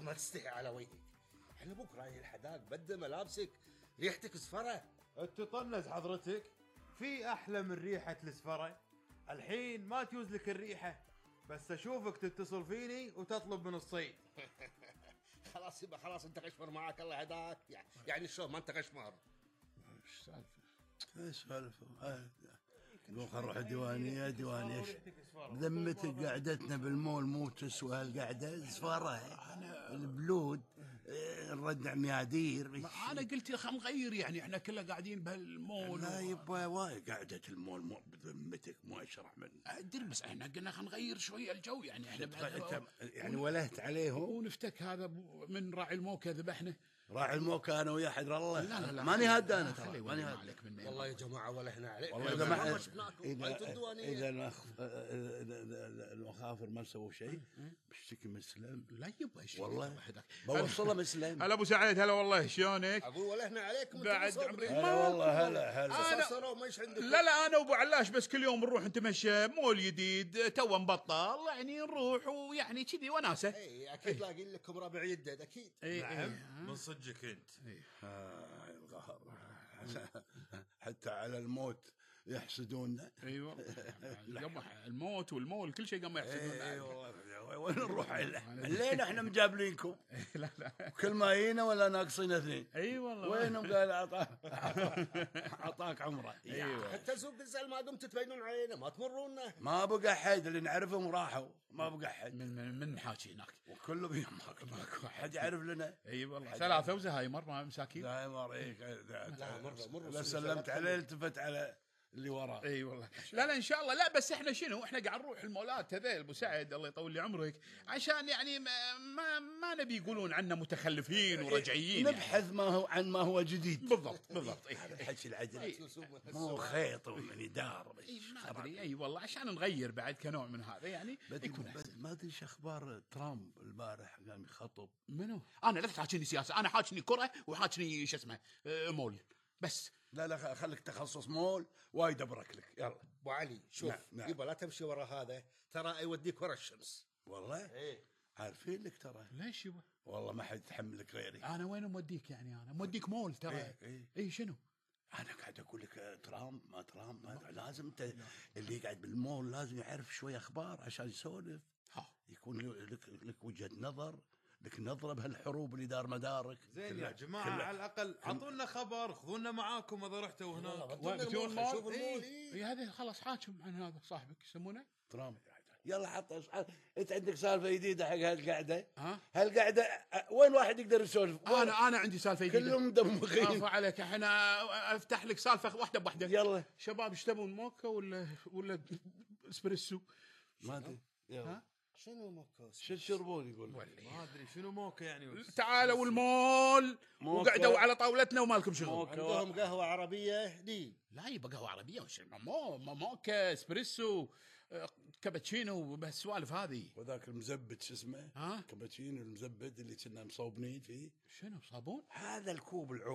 ما تستحي على وجهك. احنا بكره هي الحداق بدل ملابسك ريحتك زفره. تطنز حضرتك، في احلى من ريحه السفره. الحين ما تجوز لك الريحه، بس اشوفك تتصل فيني وتطلب من الصيد. خلاص يبقى خلاص انت غشمر معاك الله هداك. يعني شو ما انت غشمر. ايش سالفه؟ ايش سالفه؟ قول خل نروح الديوانيه. ديوانيه ايش بذمتك؟ قعدتنا بالمول مو تسوى هالقعده زفاره. البلود نردع ميادير. انا قلت يا اخي نغير، يعني احنا كلنا قاعدين بهالمول. لا يبا واي قعده المول مو بذمتك مو اشرح من ادري، بس احنا قلنا خلينا نغير شويه الجو، يعني احنا انت يعني ولهت عليهم. ونفتك هذا من راعي الموكا ذبحنا. راعي الموكا انا ويا حدر الله. لا ماني هاد انا خلي ترى، ماني ماني عليك مني. والله يا جماعه ولا احنا عليك. والله اذا ما اذا المخافر ما سووا شيء بشتكي من سلام. لا يبا ايش والله بوصله من سلام. هلا ابو سعيد، هلا والله شلونك؟ اقول ولا احنا عليكم بعد عمري هلا والله هلا صاروا ما ايش عندكم. لا انا وابو علاش بس كل يوم نروح نتمشى مول جديد تو مبطل، يعني نروح ويعني كذي وناسه. اي اكيد لاقين لكم ربع يدد اكيد. نعم من صدقك انت. القهر حتى على الموت يحسدوننا. اي والله الموت والمول كل شيء قام يحسدوننا. اي والله وين نروح الليل احنا مجابلينكم. لا كل ما جينا ولا ناقصين اثنين. اي والله وينهم؟ قال عطاك عمره. حتى سوق الزعل ما دمتم تبينون علينا ما تمرونا. ما بقى حد اللي نعرفهم راحوا، ما بقى حد من حاكي هناك وكله بيهم ماكو حد يعرف لنا. اي والله ثلاثه وزهايمر ما مساكين. زهايمر لا مره لا سلمت عليه التفت على اللي وراه. اي والله لا ان شاء الله. لا بس احنا شنو، احنا قاعد نروح المولات هذيل ابو سعد الله يطول لي عمرك، عشان يعني ما نبي يقولون عنا متخلفين ورجعيين. نبحث عن ما هو جديد. بالضبط هذا الحكي العدل مو خيط ومن يدار. ما ادري. اي والله عشان نغير بعد كنوع من هذا يعني يكون ما ادري ايش اخبار ترامب البارح قام يخطب. منو؟ انا لا تحاكيني سياسه، انا حاكيني كره وحاكيني شو اسمه مول بس. لا خليك تخصص مول وايد ابرك لك. يلا ابو علي شوف نعم. يبا لا تمشي ورا هذا ترى يوديك ورا الشمس. والله ايه عارفين لك ترى. ليش يبا؟ والله ما حد يتحملك غيري. انا وين موديك يعني؟ انا موديك مول ترى. اي شنو؟ انا قاعد اقول لك ترامب ما لازم انت اللي يقعد بالمول لازم يعرف شوي اخبار عشان يسولف. يكون لك وجهة نظر، لك نظرة بهالحروب اللي دار مدارك. زين يا جماعة على الأقل عطونا خبر، خذونا معاكم إذا رحتوا هناك. شوف المول. اي هذا خلاص حاكم عن هذا صاحبك يسمونه ترامب. يلا حط انت عندك سالفة جديدة حق هالقعدة. ها هالقعدة وين واحد يقدر يسولف؟ انا عندي سالفة جديدة. كلهم دمخين. عفوا عليك، احنا افتح لك سالفة واحدة بواحدة. يلا شباب ايش تبون، موكا ولا اسبريسو؟ ما ادري. ها شنو موكوس؟ شو تشربون؟ يقول ما ادري شنو موكا يعني. تعالوا المول وقعدوا على طاولتنا وما لكم شغل. عندهم قهوة عربية دي. لا يبقى قهوة عربية وش موكا اسبريسو كابتشينو بهالسوالف هذه. وذاك المزبد شو اسمه؟ كابتشينو المزبد اللي كنا مصوبنين فيه. شنو صابون؟ هذا الكوب العود